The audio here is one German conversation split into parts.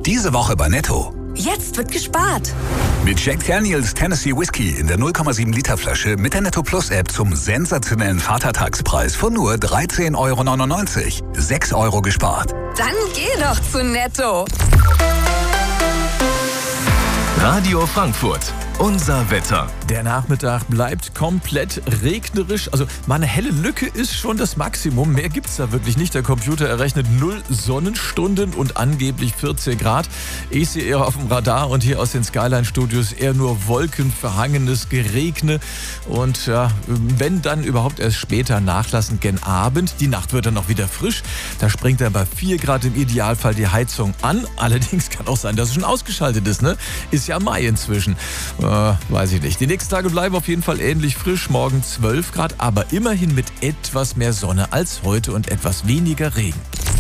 Diese Woche bei Netto. Jetzt wird gespart. Mit Jack Daniels Tennessee Whiskey in der 0,7 Liter Flasche mit der Netto Plus App zum sensationellen Vatertagspreis von nur 13,99 €. 6 € gespart. Dann geh doch zu Netto. Radio Frankfurt. Unser Wetter. Der Nachmittag bleibt komplett regnerisch. Also mal eine helle Lücke ist schon das Maximum. Mehr gibt's da wirklich nicht. Der Computer errechnet 0 Sonnenstunden und angeblich 14 Grad. Ich sehe eher auf dem Radar und hier aus den Skyline-Studios eher nur wolkenverhangenes Geregne. Und ja, wenn dann überhaupt erst später nachlassend gen Abend. Die Nacht wird dann auch wieder frisch. Da springt dann bei 4 Grad im Idealfall die Heizung an. Allerdings kann auch sein, dass es schon ausgeschaltet ist. Ne? Ist ja Mai inzwischen. Weiß ich nicht. Die nächsten Tage bleiben auf jeden Fall ähnlich frisch. Morgen 12 Grad, aber immerhin mit etwas mehr Sonne als heute und etwas weniger Regen.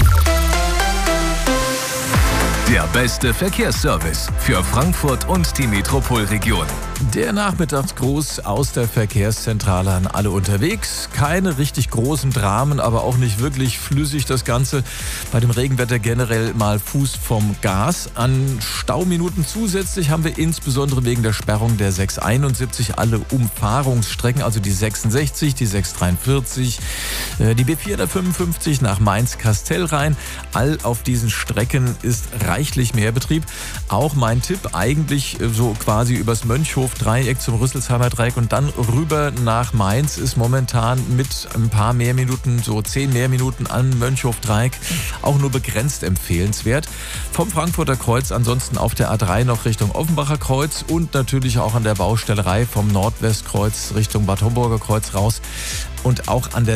Der beste Verkehrsservice für Frankfurt und die Metropolregion. Der Nachmittagsgruß aus der Verkehrszentrale an alle unterwegs. Keine richtig großen Dramen, aber auch nicht wirklich flüssig das Ganze. Bei dem Regenwetter generell mal Fuß vom Gas. An Stauminuten zusätzlich haben wir insbesondere wegen der Sperrung der 671 alle Umfahrungsstrecken, also die 66, die 643, die B455 nach Mainz-Kastell-Rhein. All auf diesen Strecken ist reichlich mehr Betrieb. Auch mein Tipp, eigentlich so quasi übers Mönchhof-Dreieck zum Rüsselsheimer Dreieck und dann rüber nach Mainz ist momentan mit ein paar mehr Minuten, so 10 mehr Minuten am Mönchhof-Dreieck auch nur begrenzt empfehlenswert. Vom Frankfurter Kreuz ansonsten auf der A3 noch Richtung Offenbacher Kreuz und natürlich auch an der Baustellerei vom Nordwestkreuz Richtung Bad Homburger Kreuz raus. Und auch an der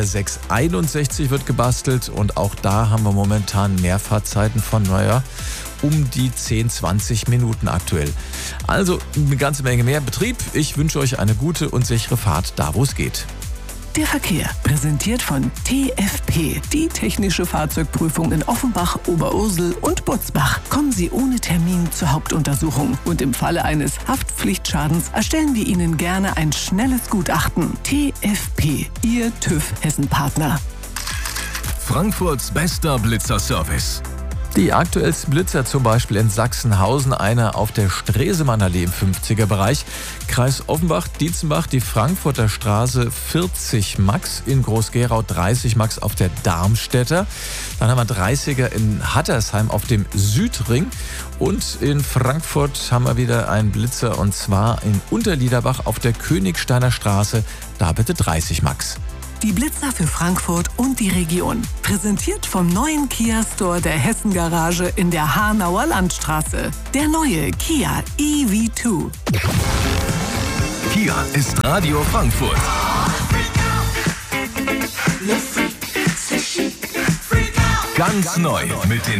661 wird gebastelt und auch da haben wir momentan Mehrfahrtzeiten von, um die 10, 20 Minuten aktuell. Also eine ganze Menge mehr Betrieb. Ich wünsche euch eine gute und sichere Fahrt da, wo es geht. Der Verkehr, präsentiert von TFP, die technische Fahrzeugprüfung in Offenbach, Oberursel und Butzbach. Kommen Sie ohne Termin zur Hauptuntersuchung und im Falle eines Haftpflichtschadens erstellen wir Ihnen gerne ein schnelles Gutachten. TFP, Ihr TÜV Hessen-Partner. Frankfurts bester Blitzerservice. Die aktuellsten Blitzer zum Beispiel in Sachsenhausen, einer auf der Stresemannallee im 50er-Bereich, Kreis Offenbach, Dietzenbach, die Frankfurter Straße 40 Max, in Groß-Gerau 30 Max auf der Darmstädter. Dann haben wir 30er in Hattersheim auf dem Südring und in Frankfurt haben wir wieder einen Blitzer und zwar in Unterliederbach auf der Königsteiner Straße, da bitte 30 Max. Die Blitzer für Frankfurt und die Region. Präsentiert vom neuen Kia-Store der Hessen-Garage in der Hanauer Landstraße. Der neue Kia EV2. Hier ist Radio Frankfurt. Ganz neu mit den